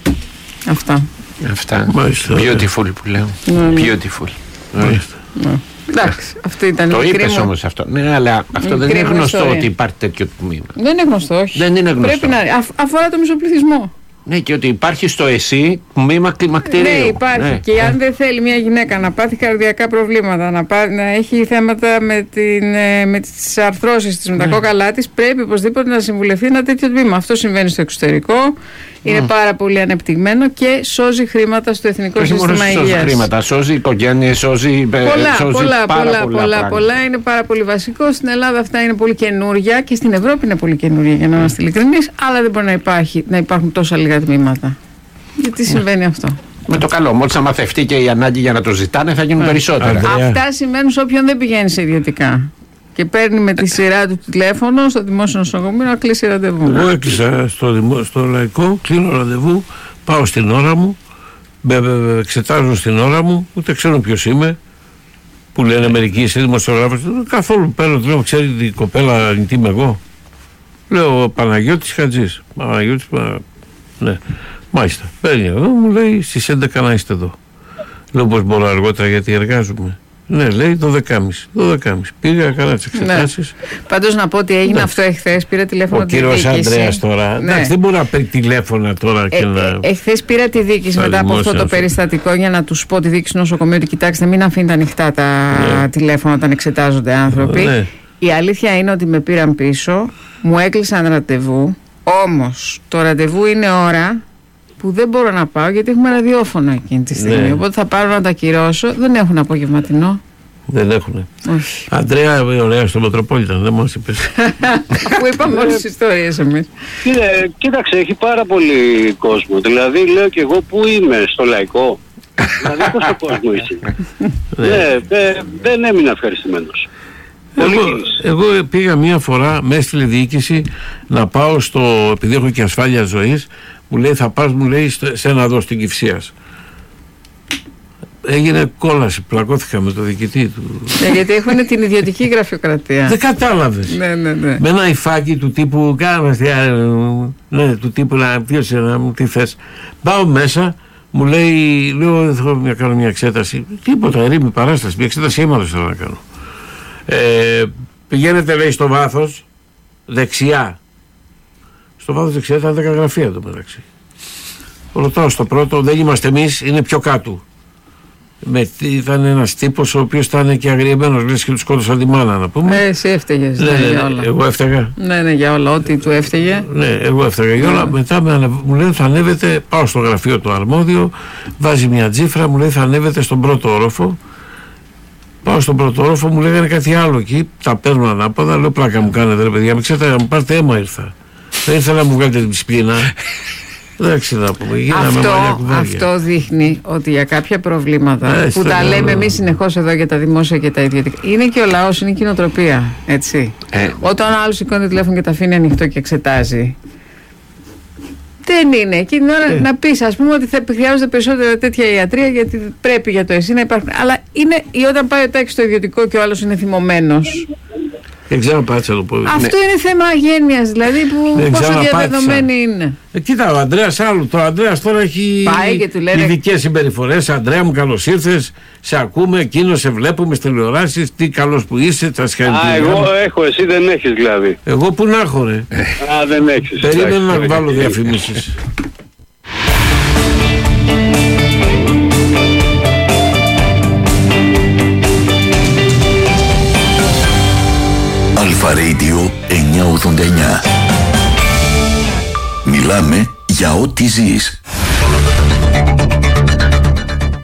Αυτά. Αυτά. Μάλιστα. Beautiful που λέω. Ναι. Beautiful. Μάλιστα. Ναι. Εντάξει, αυτό ήταν το μικρή είπες μου... όμως αυτό. Ναι, αλλά αυτό δεν είναι γνωστό ιστορία. ότι υπάρχει τέτοιο τμήμα. Δεν είναι γνωστό, όχι. Δεν είναι γνωστό. Πρέπει να... Α, αφορά το μισοπληθυσμό. Ναι, και ότι υπάρχει στο ΕΣΥ τμήμα κλιμακτηρίου. Ναι, υπάρχει. Ναι. Και αν δεν θέλει μια γυναίκα να πάθει καρδιακά προβλήματα, να, πά... να έχει θέματα με, την... με τις αρθρώσεις της, με τα Ναι. κόκαλά της, πρέπει οπωσδήποτε να συμβουλευτεί ένα τέτοιο τμήμα. Αυτό συμβαίνει στο εξωτερικό. Είναι mm. πάρα πολύ ανεπτυγμένο και σώζει χρήματα στο Εθνικό Όχι Σύστημα μόνο Υγείας. σώζει χρήματα, σώζει οικογένειες, σώζει, Πολλά, σώζει πολλά, πάρα πολλά, πολλά, πολλά, πολλά. Είναι πάρα πολύ βασικό. Στην Ελλάδα αυτά είναι πολύ καινούρια και στην Ευρώπη είναι πολύ καινούρια, για να είμαστε ειλικρινείς, αλλά δεν μπορεί να, υπάρχει, να υπάρχουν τόσα λίγα τμήματα. Γιατί συμβαίνει αυτό. Με το καλό, μόλις θα μαθευτεί και η ανάγκη για να το ζητάνε, θα γίνουν περισσότερα. Ανδρέα. Αυτά σημαίνουν σε όποιον δεν πηγαίνει σε ιδιωτικά. Και παίρνει με τη σειρά του τηλέφωνο στο δημόσιο νοσοκομείο να κλείσει ραντεβού. Εγώ έκλεισα στο, δημο, στο λαϊκό, κλείνω ραντεβού, πάω στην ώρα μου, με, με, με εξετάζουν στην ώρα μου, ούτε ξέρουν ποιος είμαι, που λένε μερικοί είσαι δημοσιογράφος. Καθόλου παίρνω τηλέφωνο, ξέρει την κοπέλα ανοιχτή είμαι εγώ. Λέω Παναγιώτης Χατζής. Παναγιώτης, πα... ναι. Μάλιστα. Παίρνει εδώ, μου λέει στις έντεκα να είστε εδώ. Λέω πως μπορώ αργότερα γιατί εργάζομαι. Ναι, λέει δώδεκα και μισή. δώδεκα και μισή. Πήγα, έκανα τις εξετάσεις. Ναι. Πάντως να πω ότι έγινε ναι. αυτό εχθές. Πήρα τηλέφωνο ο τη κύριος διοίκηση. Ανδρέας τώρα. Ναι. Εντάξει, δεν μπορεί να παίρνει τηλέφωνα τώρα και ε, να. Εχθές πήρα τη διοίκηση μετά από αυτό το περιστατικό για να τους πω τη διοίκηση του νοσοκομείου ότι κοιτάξτε, μην αφήνετε ανοιχτά τα ναι. τηλέφωνα όταν εξετάζονται άνθρωποι. Ναι. Η αλήθεια είναι ότι με πήραν πίσω, μου έκλεισαν ραντεβού. Όμως το ραντεβού είναι ώρα που δεν μπορώ να πάω γιατί έχουμε ραδιόφωνο εκείνη τη στιγμή. Ναι. Οπότε θα πάρω να τα ακυρώσω. Δεν έχουν απογευματινό. Δεν έχουνε. Όχι. Αντρέα, ωραία στο Μετροπόλιταν, δεν μας είπες. Αφού είπαμε όλες τις ιστορίες εμείς. Κοίταξε, κοίταξε, έχει πάρα πολύ κόσμο. Δηλαδή λέω και εγώ που είμαι, στο λαϊκό. Δηλαδή πόσο κόσμο είσαι. Ναι, δεν έμεινα ευχαριστημένος. Εγώ, εγώ πήγα μία φορά, με έστειλε διοίκηση να πάω στο, επειδή έχω και ασφάλεια ζωής, μου λέει θα πας, μου λέει σε ένα δω στην Κυφσίας. Έγινε κόλαση, πλακώθηκα με το διοικητή του. Ναι, γιατί έχουν την ιδιωτική γραφειοκρατία. Δεν κατάλαβες. Ναι, ναι, ναι. Με ένα υφάκι του τύπου, κάνε ναι, του τύπου να πιέσει να μου τι θες. Πάω μέσα, μου λέει, λέω θέλω να κάνω μια εξέταση. Τίποτα, ερήμη παράσταση, μια εξέταση αίματος θέλω να κάνω. Ε, πηγαίνετε λέει στο βάθος δεξιά. Στο βάθος δεξιά ήταν δέκα γραφεία εδώ μεταξύ. Ρωτάω στο πρώτο, δεν είμαστε εμείς, είναι πιο κάτω. Με, ήταν ένας τύπος ο οποίος ήταν και αγριεμένος, λες και του σκότωσαν τη μάνα να πούμε. Ε, εσύ έφταιγες. Ναι, ναι, ναι, για όλα. Εγώ έφταγα. Ναι, ναι, για όλα, ό,τι του έφταιγε. Ναι, εγώ έφταγα για όλα. Μετά με, μου λένε θα ανέβετε, πάω στο γραφείο το αρμόδιο, βάζει μια τσίφρα, μου λέει θα ανέβετε στον πρώτο όροφο. Πάω στον πρώτο όροφο, μου λέγανε κάτι άλλο εκεί, τα παίρνω ανάποδα, λέω πλάκα μου κάνετε ρε παιδιά, με ξέρετε να μου πάρετε αίμα ήρθα. Δεν ήθελα να μου βγάλετε την σπίνα. Εντάξει να πούμε, γίναμε μαλλιά κουβάρια. Αυτό δείχνει ότι για κάποια προβλήματα ε, που τα λέμε εμείς συνεχώς εδώ για τα δημόσια και τα ιδιωτικά, είναι και ο λαός, είναι η κοινοτροπία, έτσι. Ε. Όταν ο άλλος σηκώνει το τηλέφωνο και τα αφήνει ανοιχτό και εξετάζει, δεν είναι. Εκείνη την ώρα ε. να πεις, ας πούμε, ότι θα χρειάζονται περισσότερα τέτοια ιατρία γιατί πρέπει για το ΕΣΥ να υπάρχουν. Αλλά είναι ή όταν πάει ο τάξης στο ιδιωτικό και ο άλλος είναι θυμωμένος. Δεν ξέρω πάτησα το πω. Αυτό ναι. είναι θέμα αγένειας, δηλαδή που δεν πόσο διαδεδομένη είναι. Ε, κοίτα, ο Ανδρέας άλλο. Το Ανδρέας τώρα έχει λένε... ειδικές συμπεριφορές. Ανδρέα μου, καλώς ήρθες. Σε ακούμε, εκείνο σε βλέπουμε στις τηλεοράσεις. Τι καλός που είσαι, τα συγχαρητήρια. Α, εγώ έχω, εσύ δεν έχεις δηλαδή. Εγώ που να έχω, ρε. Α, δεν έχεις. Περίμενα να βάλω διαφημίσεις. Αλφα Radio εννιακόσια ογδόντα εννιά. Μιλάμε για ό,τι ζεις.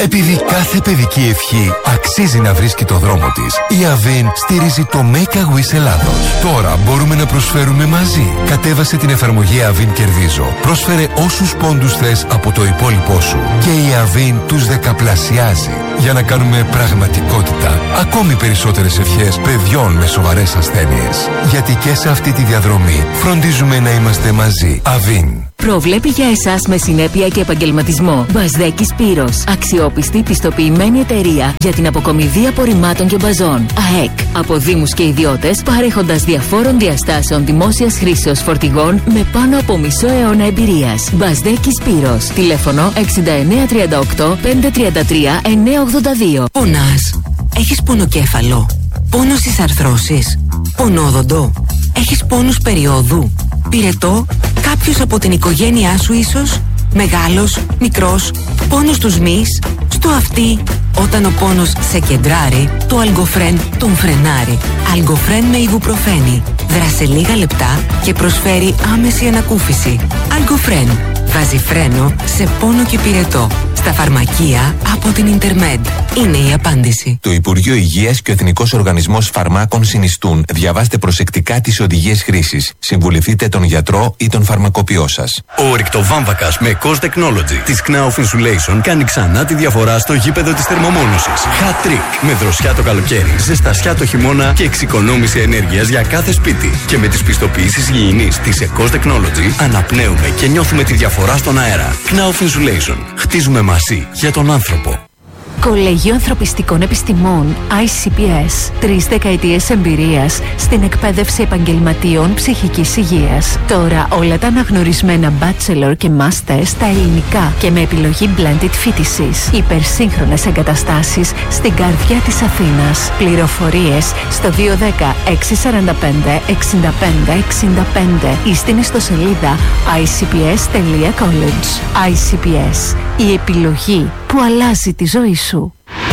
Επειδή κάθε παιδική ευχή αξίζει να βρίσκει το δρόμο της, η Avin στηρίζει το Make a Wish Ελλάδος. Τώρα μπορούμε να προσφέρουμε μαζί. Κατέβασε την εφαρμογή Avin Κερδίζω. Πρόσφερε όσους πόντους θες από το υπόλοιπό σου. Και η Avin τους δεκαπλασιάζει. Για να κάνουμε πραγματικότητα ακόμη περισσότερες ευχές παιδιών με σοβαρές ασθένειες. Γιατί και σε αυτή τη διαδρομή φροντίζουμε να είμαστε μαζί. Avin. Προβλέπει για εσάς με συνέπεια και επαγγελματισμό. Μπασδέκης Σπύρος. Αξιόπιστη πιστοποιημένη εταιρεία για την αποκομιδή απορριμμάτων και μπαζών. ΑΕΚ. Από δήμους και ιδιώτες, παρέχοντας διαφόρων διαστάσεων δημόσιας χρήσεως φορτηγών με πάνω από μισό αιώνα εμπειρίας. Μπασδέκης Σπύρος. Τηλέφωνο εξήντα εννέα τριάντα οκτώ πεντακόσια τριάντα τρία εννιακόσια ογδόντα δύο. Πονάς. Έχεις πονοκέφαλο. Πόνο στις αρθρώσεις. Πονόδοντο. Έχεις πόνους περιόδου. Πυρετό. Κάποιος από την οικογένειά σου ίσως. Μεγάλος, μικρός. Πόνος στους μυς. Στο αυτί. Όταν ο πόνος σε κεντράρει, το Αλγκοφρέν τον φρενάρει. Αλγκοφρέν με ιβουπροφένη. Δράσε λίγα λεπτά και προσφέρει άμεση ανακούφιση. Αλγκοφρέν. Βάζει φρένο σε πόνο και πυρετό. Στα φαρμακεία από την Ιντερμέντ. Είναι η απάντηση. Το Υπουργείο Υγείας και ο Εθνικός Οργανισμός Φαρμάκων συνιστούν. Διαβάστε προσεκτικά τις οδηγίες χρήσης. Συμβουλευτείτε τον γιατρό ή τον φαρμακοποιό σας. Ο ορυκτοβάμβακας με Cost Technology της Knauf Insulation κάνει ξανά τη διαφορά στο γήπεδο της θερμομόνωσης. Hat trick. Με δροσιά το καλοκαίρι, ζεστασιά το χειμώνα και εξοικονόμηση ενέργειας για κάθε σπίτι. Και με τις πιστοποιήσεις υγιεινής της Cost Technology αναπνέουμε και νιώθουμε τη διαφορά στον αέρα. Knauf Insulation. Χτίζουμε μαζί για τον άνθρωπο. Κολέγιο Ανθρωπιστικών Επιστημών άι σι πι ες. Τρεις δεκαετίες εμπειρίας στην εκπαίδευση επαγγελματίων ψυχικής υγείας. Τώρα όλα τα αναγνωρισμένα bachelor και master στα ελληνικά και με επιλογή blended φοιτησης. Υπερσύγχρονες εγκαταστάσεις στην καρδιά της Αθήνας. Πληροφορίες στο δύο ένα μηδέν έξι τέσσερα πέντε έξι πέντε έξι πέντε ή στην ιστοσελίδα άι σι πι ες τελεία college. άι σι πι ες. Η επιλογή που αλλάζει τη ζωή σου.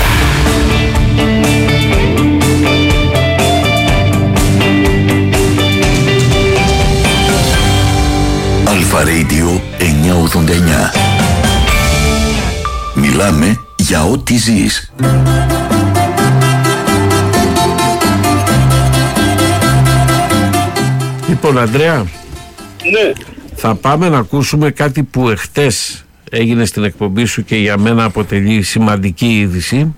Αλφα Radio εννιακόσια ογδόντα εννιά. Μιλάμε για ό,τι ζεις. Λοιπόν, Ανδρέα, ναι. Θα πάμε να ακούσουμε κάτι που εχθές έγινε στην εκπομπή σου και για μένα αποτελεί σημαντική είδηση.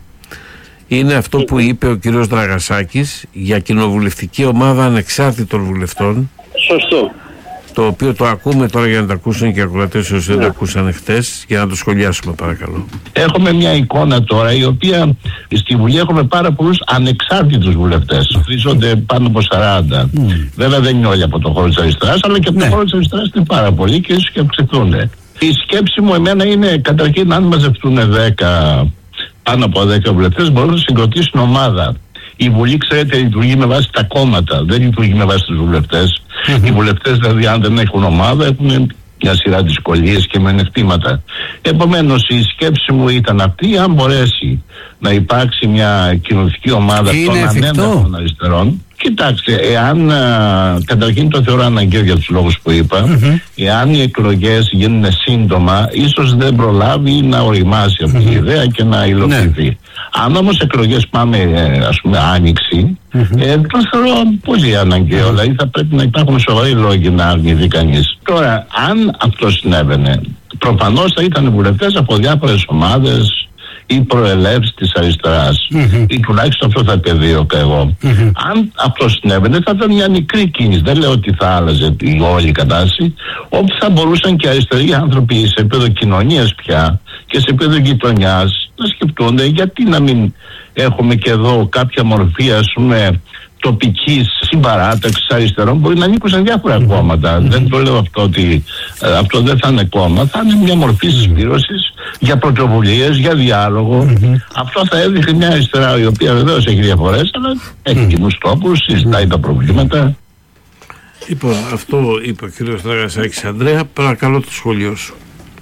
Είναι αυτό που είπε ο κύριος Δραγασάκης για κοινοβουλευτική ομάδα ανεξάρτητων βουλευτών. Σωστό. Το οποίο το ακούμε τώρα για να το ακούσουν και οι ακροατές όσοι δεν το ακούσαν χτες, για να το σχολιάσουμε παρακαλώ. Έχουμε μια εικόνα τώρα η οποία στη Βουλή έχουμε πάρα πολλούς ανεξάρτητους βουλευτές. Βρίσκονται πάνω από σαράντα. Mm. Βέβαια δεν είναι όλοι από το χώρο της αριστεράς, αλλά και από ναι. το χώρο της αριστεράς είναι πάρα πολλοί και ίσως και αυξηθούν. Η σκέψη μου εμένα είναι καταρχήν αν μαζευτούν δέκα, πάνω από δέκα βουλευτές μπορούν να συγκροτήσουν ομάδα. Η Βουλή, ξέρετε, λειτουργεί με βάση τα κόμματα, δεν λειτουργεί με βάση τους βουλευτές. Mm-hmm. Οι βουλευτές, δηλαδή, αν δεν έχουν ομάδα, έχουν μια σειρά δυσκολίες και μειονεκτήματα. Επομένως, η σκέψη μου ήταν αυτή, αν μπορέσει να υπάρξει μια κοινωνική ομάδα των ανένταχων αριστερών. Κοιτάξτε, εάν α, καταρχήν το θεωρώ αναγκαίο για τους λόγους που είπα, mm-hmm. εάν οι εκλογές γίνουν σύντομα, ίσως δεν προλάβει να οριμάσει αυτή mm-hmm. η ιδέα και να υλοποιηθεί. Ναι. Αν όμως εκλογές πάμε, ε, ας πούμε, άνοιξη, mm-hmm. ε, το θεωρώ πολύ αναγκαίο. Mm-hmm. Δηλαδή θα πρέπει να υπάρχουν σοβαροί λόγοι να αρνηθεί κανείς. Τώρα, αν αυτό συνέβαινε, προφανώς θα ήταν βουλευτές από διάφορες ομάδες ή προελεύσεις της αριστεράς. Mm-hmm. Ή τουλάχιστον αυτό θα επεδίωκα εγώ. Mm-hmm. Αν αυτό συνέβαινε θα ήταν μια μικρή κίνηση. Δεν λέω ότι θα άλλαζε η όλη κατάσταση. Όπου θα μπορούσαν και αριστεροί άνθρωποι σε επίπεδο κοινωνίας πια και σε επίπεδο γειτονιάς να σκεφτούνται γιατί να μην έχουμε και εδώ κάποια μορφή, ας πούμε, τοπικής συμπαράταξης αριστερών. Μπορεί να ανήκουν σε διάφορα mm-hmm. κόμματα. Mm-hmm. Δεν το λέω αυτό ότι ε, αυτό δεν θα είναι κόμμα. Θα είναι μια μορφή συσπήρωσης για πρωτοβουλίες, για διάλογο. Mm-hmm. Αυτό θα έδειχνε μια αριστερά η οποία βεβαίως έχει διαφορές, αλλά έχει mm-hmm. κοινούς τόπους, συζητάει mm-hmm. τα προβλήματα. Λοιπόν, αυτό είπε ο κύριος Δραγασάκης. Ανδρέα, παρακαλώ το σχόλιο σου.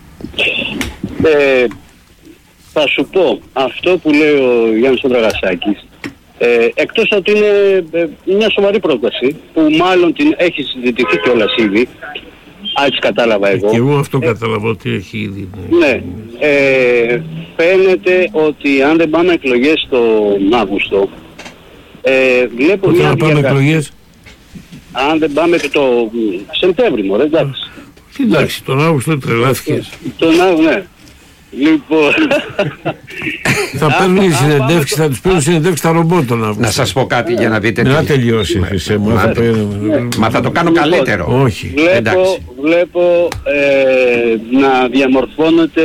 Ε, θα σου πω, αυτό που λέει ο Γιάννης Δραγασάκης, Ε, εκτός ότι είναι ε, μια σοβαρή πρόταση που μάλλον την έχει συζητηθεί κιόλας ήδη, Α, έτσι κατάλαβα εγώ. Και εγώ αυτό κατάλαβα ότι έχει ήδη. Ναι. Ε, φαίνεται ότι αν δεν πάμε εκλογές τον Αύγουστο, ε, βλέπω Πότε μια να πάμε διαργασία. εκλογές? Αν δεν πάμε και το Σεπτέμβρη, μωρέ, εντάξει. Εντάξει, τον Αύγουστο τρελάθηκες. Τον Αύγουστο, ναι. Λοιπόν... Θα παίρνουν οι συνεντεύξεις, θα τους παίρνουν συνεντεύξεις στα ρομπότ τον Αύγουστο. Να σας πω κάτι για να δείτε. Να τελειώσει, Χρυσέ μου. Μα, μα θα το κάνω καλύτερο. Όχι. Βλέπω, βλέπω ε, να διαμορφώνεται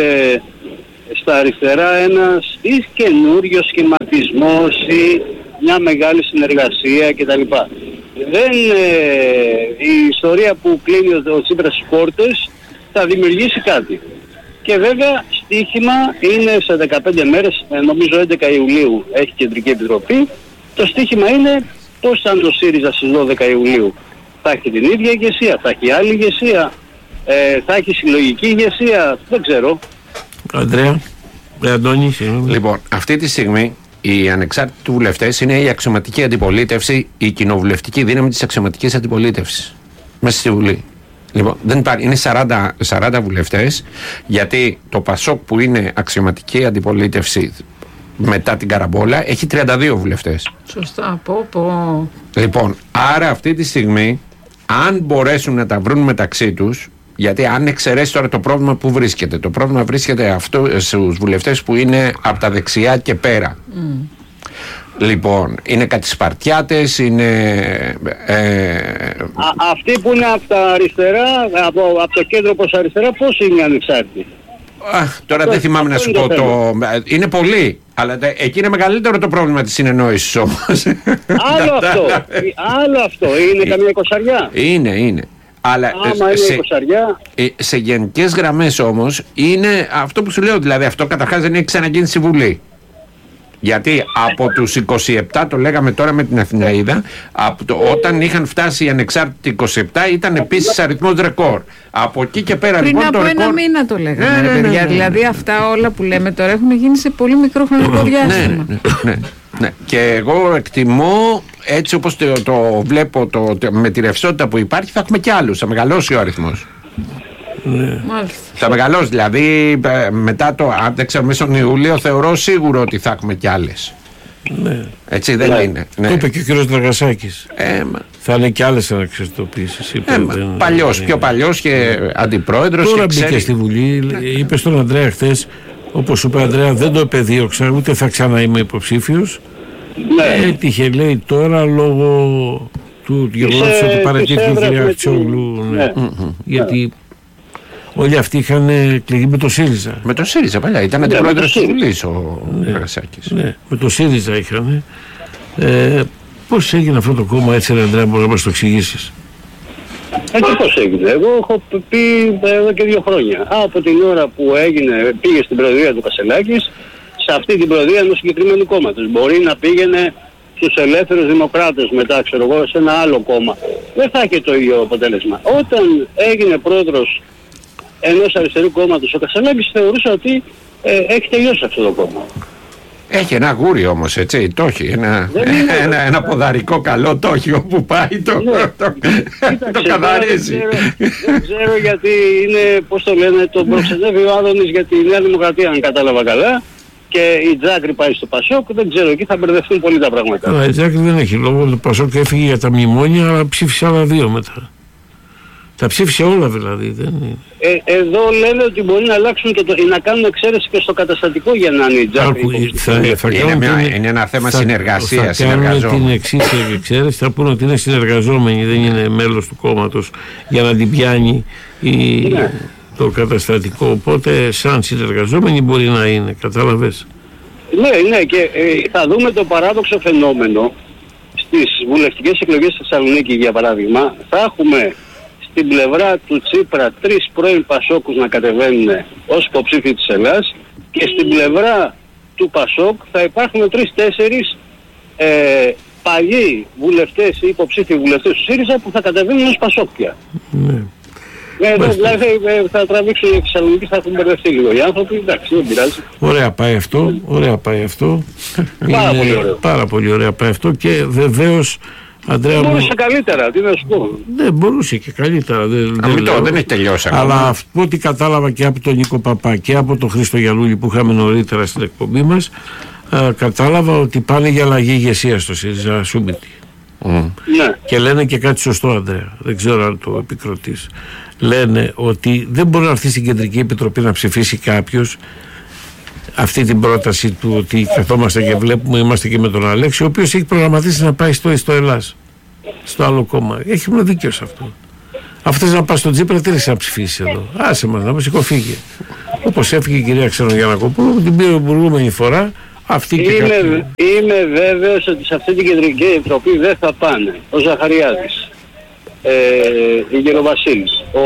στα αριστερά ένας ή καινούριο σχηματισμός ή μια μεγάλη συνεργασία κτλ. Δεν, ε, η ιστορία που κλείνει ο, ο Τσίπρας στις πόρτες θα δημιουργήσει κάτι. Και βέβαια στοίχημα είναι σε δεκαπέντε μέρες, νομίζω έντεκα Ιουλίου έχει κεντρική επιτροπή. Το στοίχημα είναι πώς αν το ΣΥΡΙΖΑ στις δώδεκα Ιουλίου θα έχει την ίδια ηγεσία, θα έχει άλλη ηγεσία, ε, θα έχει συλλογική ηγεσία, δεν ξέρω. Ανδρέα, ε, Αντώνη, συγγνώμη. Λοιπόν, αυτή τη στιγμή οι ανεξάρτητοι βουλευτές είναι η αξιωματική αντιπολίτευση, η κοινοβουλευτική δύναμη της αξιωματικής αντιπολίτευσης μέσα στη Βουλή. Λοιπόν, δεν υπάρχει, είναι σαράντα, σαράντα βουλευτές, γιατί το ΠΑΣΟΚ που είναι αξιωματική αντιπολίτευση μετά την Καραμπόλα έχει τριάντα δύο βουλευτές. Σωστά, πω πω. Λοιπόν, άρα αυτή τη στιγμή, αν μπορέσουν να τα βρουν μεταξύ τους, γιατί αν εξαιρέσει τώρα το πρόβλημα που βρίσκεται, το πρόβλημα βρίσκεται αυτό, στους βουλευτές που είναι από τα δεξιά και πέρα. Mm. Λοιπόν, είναι κάτι Σπαρτιάτες, είναι... Ε, Α, αυτοί που είναι από τα αριστερά, από, από το κέντρο προς αριστερά, πώς είναι οι ανεξάρτητοι? Α, τώρα το, δεν θυμάμαι να σου πω το... το είναι πολλοί, αλλά εκεί είναι μεγαλύτερο το πρόβλημα της συνεννόησης όμως. Άλλο αυτό, άλλο αυτό, είναι καμία εικοσαριά. Είναι, είναι. Αλλά Άμα είναι σε, εικοσαριά... σε γενικές γραμμές όμως είναι αυτό που σου λέω, δηλαδή αυτό καταρχάς δεν έχει ξαναγίνει στη Βουλή. Γιατί από τους είκοσι επτά, το λέγαμε τώρα με την Αθηναΐδα, από το, όταν είχαν φτάσει οι ανεξάρτητοι είκοσι επτά ήταν επίσης αριθμός ρεκόρ. Από εκεί και πέρα πριν λοιπόν από το ένα ρεκόρ... μήνα το λέγαμε, ναι, ρε, ναι, παιδιά. ναι, ναι. Δηλαδή αυτά όλα που λέμε τώρα έχουν γίνει σε πολύ μικρό χρονικό διάστημα. Ναι, ναι, ναι, ναι. Και εγώ εκτιμώ, έτσι όπως το, το βλέπω το, το, με τη ρευστότητα που υπάρχει, θα έχουμε και άλλους, θα μεγαλώσει ο αριθμός. Ναι. Θα μεγαλώσει, δηλαδή μετά το, αν δεν ξέρω, μέσα στον Ιούλιο θεωρώ σίγουρο ότι θα έχουμε κι άλλες. Ναι. Έτσι δεν ναι. είναι. Ναι. Το είπε και ο κύριος Δραγασάκης. Ε, θα είναι και άλλες αναξαρτητοποίησεις. Ε, παλιός, πιο παλιός και αντιπρόεδρος. Τώρα και μπήκε ξέρει... στη Βουλή, ναι. είπε στον Ανδρέα χθες, όπως σου είπε Ανδρέα, δεν το επεδίωξα, ούτε θα ξανά είμαι υποψήφιος. Ναι. Έτυχε, λέει, τώρα λόγω του γεγονότος ότι παρατήθηκε η κυρία Αξιόγλου. Ναι. Mm-hmm. Γιατί όλοι αυτοί είχαν εκλεγεί με το ΣΥΡΙΖΑ. Με το ΣΥΡΙΖΑ παλιά, ήταν ναι, αντιπρόεδρος της Βουλής ο Δραγασάκης. Ναι, ναι, με το ΣΥΡΙΖΑ είχαν. Ε, πώς έγινε αυτό το κόμμα έτσι, Ανδρέα, μπορεί να μας το εξηγήσεις? Έτσι πώς έγινε? Εγώ έχω πει εδώ και δύο χρόνια. Από την ώρα που έγινε, πήγε στην προεδρία του Κασελάκης, σε αυτή την προεδρία ενός συγκεκριμένου κόμματος. Μπορεί να πήγαινε στους ελεύθερους δημοκράτες μετά, ξέρω εγώ, σε ένα άλλο κόμμα. Δεν θα είχε το ίδιο αποτέλεσμα. Όταν έγινε πρόεδρος ενός αριστερού κόμματος ο Κασελάκης, θεωρούσα ότι ε, έχει τελειώσει αυτό το κόμμα. Έχει ένα γούρι όμως, έτσι, το έχει, ένα, ένα, ένα ποδαρικό καλό το έχει, όπου πάει το, ναι. το, το, Κοίταξε, το καθαρίζει. Δεν ξέρω, δεν ξέρω γιατί είναι, πώς το λένε, τον προξενεύει ο Άδωνης για τη Νέα Δημοκρατία, αν κατάλαβα καλά, και η Τζάκρη πάει στο Πασόκ, δεν ξέρω, εκεί θα μπερδευτούν πολύ τα πράγματα. Α, η Τζάκρη δεν έχει λόγο, το Πασόκ έφυγε για τα μνημόνια, αλλά ψήφισε άλλα δύο μετά. Τα ψήφισε όλα δηλαδή. Δεν είναι. Ε, εδώ λένε ότι μπορεί να αλλάξουν και το, να κάνουν εξαίρεση και στο καταστατικό για να είναι η Τζάκρη. Θα, θα είναι, μια, την, είναι ένα θέμα συνεργασίας. Θα κάνουν την εξής εξαίρεση, θα πούνε ότι είναι συνεργαζόμενοι, δεν είναι μέλος του κόμματος για να την πιάνει η, ναι. το καταστατικό. Οπότε σαν συνεργαζόμενοι μπορεί να είναι, κατάλαβες. Ναι, ναι, και ε, θα δούμε το παράδοξο φαινόμενο στις βουλευτικές εκλογές στη Θεσσαλονίκη, για παράδειγμα. Θα έχουμε στην πλευρά του Τσίπρα τρεις πρώην Πασόκους να κατεβαίνουν ως υποψήφοι της Ελλάδας και στην πλευρά του Πασόκ θα υπάρχουν τρεις-τέσσερις ε, παλιοί βουλευτές ή υποψήφοι βουλευτές του ΣΥΡΙΖΑ που θα κατεβαίνουν ως Πασόκια. Ναι. Ε, εδώ, δηλαδή θα τραβήξουν οι Θεσσαλονίκοι, θα έχουν μπερδευτεί λίγο οι άνθρωποι, εντάξει, δεν πειράζει. Ωραία πάει αυτό, ωραία πάει αυτό. Πάρα πολύ ωραίο. Πάρα πολύ ωραία πάει αυτό και βεβαίως Αντρέα, μπορούσε μου... καλύτερα, τι να σου πω. Δεν μπορούσε και καλύτερα. Δεν, δεν, δεν, δεν έχει τελειώσει ακόμα. Αλλά από ό,τι κατάλαβα και από τον Νίκο Παπά και από τον Χρήστο Γιαννούλη που είχαμε νωρίτερα στην εκπομπή μας, α, κατάλαβα ότι πάνε για αλλαγή ηγεσία στο ΣΥΡΙΖΑ Σούμητη. Mm. Ναι. Και λένε και κάτι σωστό, Ανδρέα. Δεν ξέρω αν το επικροτείς. Λένε ότι δεν μπορεί να έρθει στην Κεντρική Επιτροπή να ψηφίσει κάποιος αυτή την πρόταση του ότι καθόμαστε και βλέπουμε, είμαστε και με τον Αλέξη, ο οποίος έχει προγραμματίσει να πάει στο, στο Ελλάς, στο άλλο κόμμα. Έχει δίκιο σε αυτό. Αυτές να πάει στον Τσίπρα, τι να ψηφίσει εδώ. Άσε μας, να μας σηκωφύγε. Όπως έφυγε η κυρία Ξενογιαννακοπούλου, που την πήρε την προηγούμενη φορά. Αυτή και είμαι, είμαι βέβαιος ότι σε αυτή την Κεντρική Επιτροπή δεν θα πάνε ο Ζαχαριάδης, ε, η Γεροβασίλης, ο,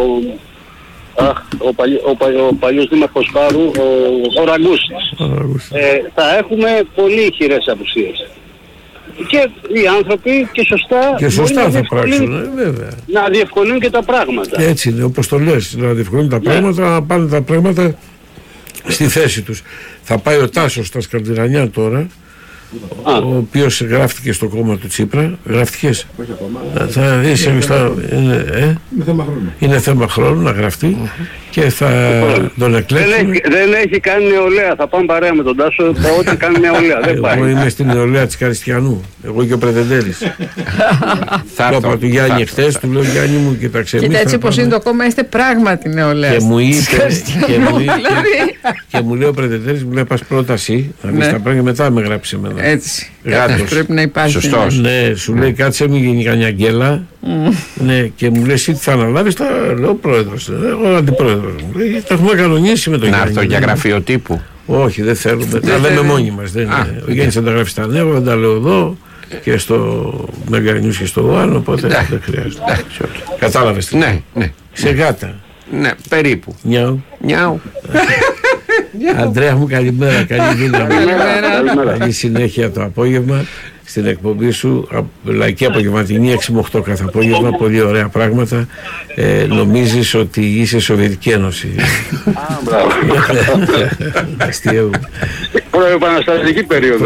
αχ, ο, παλι, ο, παλι, ο παλιός δήμαρχος Πάρου, ο, ο Ραγκούσης. Ε, θα έχουμε πολύ ηχηρές απουσίες. Και οι άνθρωποι και σωστά, και σωστά θα πράξουν, ε, βέβαια. Να διευκολύνουν και τα πράγματα. Έτσι είναι, όπως το λες, να διευκολύνουν τα ναι. πράγματα, να πάνε τα πράγματα στη θέση τους. Θα πάει ο Τάσος στα Σκανδινανιά τώρα, Α. ο οποίος γράφτηκε στο κόμμα του Τσίπρα. Γράφτηκες? Όχι ακόμα. Θα είσαι στα, είναι, ε? είναι θέμα χρόνου. Είναι θέμα χρόνου να γραφτεί uh-huh. και θα τον εκλέξουμε. Δεν έχει, δεν έχει κάνει νεολαία. Θα πάμε παρέα με τον Τάσο. Ό,τι κάνει νεολαία. Δεν πάει. Εγώ είμαι στην νεολαία της Καριστιανού. Εγώ και ο Πρετεντέλης. Το είπα του Γιάννη εχθές, του λέω Γιάννη μου, κοίταξε. Κοίτα, έτσι πως είναι το κόμμα, είστε πράγματι νεολαία. Και μου είπε, και μου λέει ο Πρετεντέλης, μου λέει πας πρώτα εσύ, να δεις τα πράγματα και μετά με γράψει εμένα. Έτσι. Γάτος. Πρέπει να υπάρχει. Σωστός. Ναι, σου λέει κάτσε μην γίνει κανένα γκέλα. Ναι, και μου λέει εσύ τι θα αναλάβεις, θα λέω πρόεδρος, εγώ αντιπρόεδρος. Τα έχουμε κανονίσει με τον Γιάννη. Να έρθω για γραφείο τύπου. Όχι, δεν θέλουμε. Τα λέμε μόνοι μας. Ο Γιάννης θα τα γράφει στα νέα, δεν τα λέω εδώ και στο Μεγκανιούς και στο One, οπότε δεν χρειάζεται. Κατάλαβες τι. Ναι, ναι. Σε γάτα. Ναι, περίπου. Νιάου. Νιάου. Αντρέα μου, καλημέρα, καλή δύναμη. Καλή συνέχεια το απόγευμα στην εκπομπή σου, λαϊκή απογευματινή έξι με οκτώ κάθε απόγευμα, πολύ ωραία πράγματα. Ε, νομίζεις ότι είσαι Σοβιετική Ένωση. Α, μπράβο. Αστείο. Προεπαναστατική περίοδο.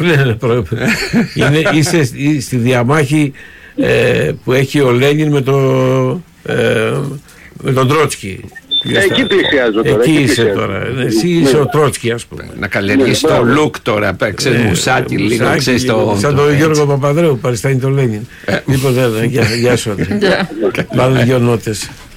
Είναι, είσαι στη διαμάχη ε, που έχει ο Λένιν με, το, ε, με τον Τρότσκι. Εκεί πλησιάζω τώρα. Εκεί είσαι τώρα. Εσύ είσαι ο Τρότσκι, ας πούμε. Να καλλιεργήσει το look τώρα. Παίξε μουσάκι λίγο. Σαν τον Γιώργο Παπανδρέου, παριστάνει τον Λένιν. Λοιπόν, γεια σου. Πάμε δυο νότες.